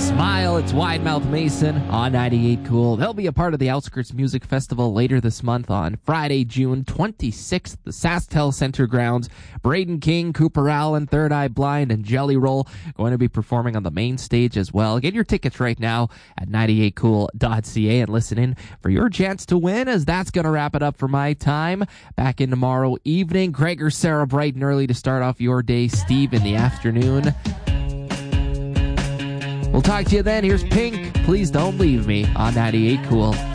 Smile, it's Wide Mouth Mason on 98 Cool. They'll be a part of the Outskirts Music Festival later this month on Friday, June 26th, the SaskTel Center grounds. Braden King, Cooper Allen, Third Eye Blind, and Jelly Roll going to be performing on the main stage as well. Get your tickets right now at 98cool.ca and listen in for your chance to win, as that's going to wrap it up for my time. Back in tomorrow evening. Greg or Sarah bright and early to start off your day. Steve in the afternoon. We'll talk to you then. Here's Pink. Please don't leave me on 98 Cool.